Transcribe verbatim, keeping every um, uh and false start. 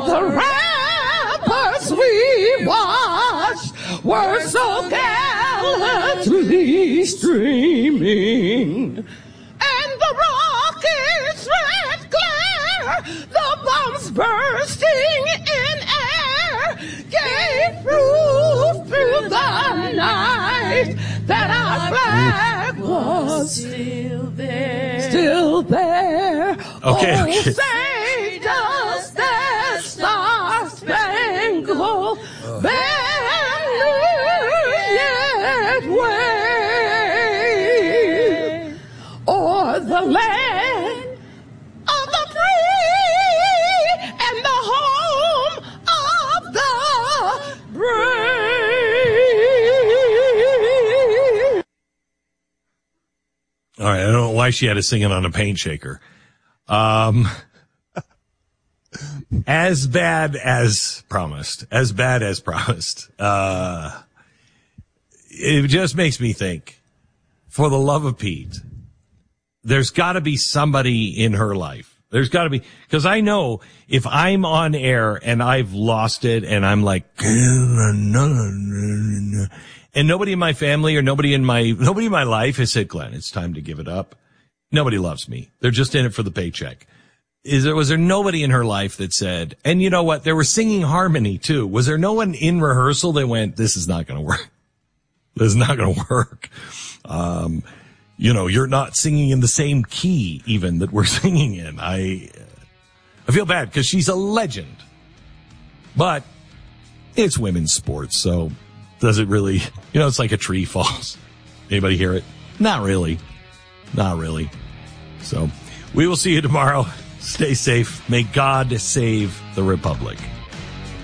All the rappers we watched were so gallantly streaming. And the rocket's red glare, the bombs bursting in air, gave proof through the night that our flag was still there. Still there. Okay, oh, okay. Say does that star-spangled banner yet wave o'er the land of the free and the home of the brave. All right, I don't know why she had to sing it on a paint shaker. Um, as bad as promised, as bad as promised. Uh, it just makes me think, for the love of Pete, there's got to be somebody in her life. There's got to be, because I know if I'm on air and I've lost it and I'm like, and nobody in my family or nobody in my, nobody in my life has said, Glenn, it's time to give it up. Nobody loves me. They're just in it for the paycheck. Is there, was there nobody in her life that said, and you know what? They were singing harmony too. Was there no one in rehearsal that went, this is not going to work. This is not going to work. Um, you know, you're not singing in the same key even that we're singing in. I, I feel bad because she's a legend, but it's women's sports. So does it really, you know, it's like a tree falls. Anybody hear it? Not really. Not really. So we will see you tomorrow. Stay safe. May God save the Republic.